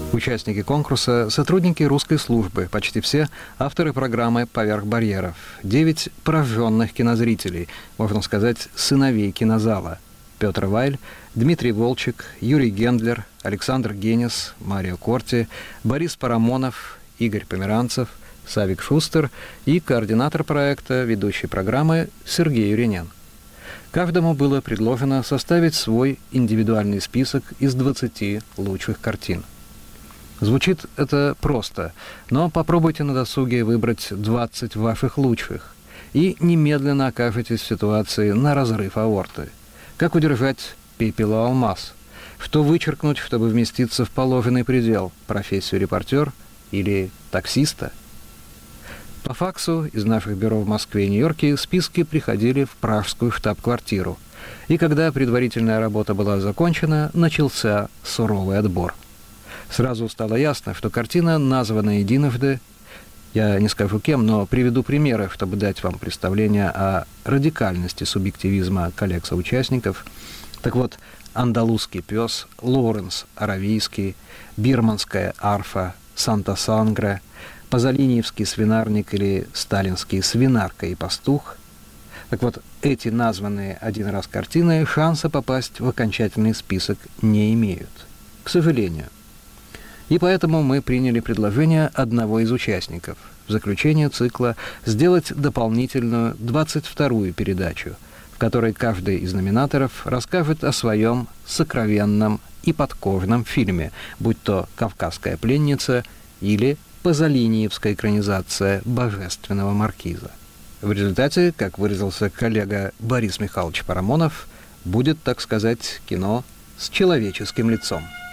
Участники конкурса – сотрудники русской службы, почти все авторы программы «Поверх барьеров». 9 прожженных кинозрителей, можно сказать, сыновей кинозала. Петр Вайль, Дмитрий Волчек, Юрий Гендлер, Александр Генис, Марио Корти, Борис Парамонов, Игорь Померанцев, Савик Шустер и координатор проекта, ведущий программы Сергей Юринен. Каждому было предложено составить свой индивидуальный список из 20 лучших картин. Звучит это просто, но попробуйте на досуге выбрать 20 ваших лучших, и немедленно окажетесь в ситуации на разрыв аорты. Как удержать пепел у алмаз? Что вычеркнуть, чтобы вместиться в положенный предел? Профессию репортер или таксиста? По факсу из наших бюро в Москве и Нью-Йорке списки приходили в пражскую штаб-квартиру. И когда предварительная работа была закончена, начался суровый отбор. Сразу стало ясно, что картина названа единожды. Я не скажу кем, но приведу примеры, чтобы дать вам представление о радикальности субъективизма коллег-соучастников. Так вот, «Андалузский пес», «Лоренс Аравийский», «Бирманская арфа», «Санта Сангре», «Пазолиниевский свинарник» или «Сталинский свинарка и пастух». Так вот, эти названные один раз картины шанса попасть в окончательный список не имеют, к сожалению. И поэтому мы приняли предложение одного из участников в заключение цикла сделать дополнительную 22-ю передачу, в которой каждый из номинаторов расскажет о своем сокровенном и подкожном фильме, будь то «Кавказская пленница» или пазолиниевская экранизация «Божественного маркиза». В результате, как выразился коллега Борис Михайлович Парамонов, будет, так сказать, кино с человеческим лицом.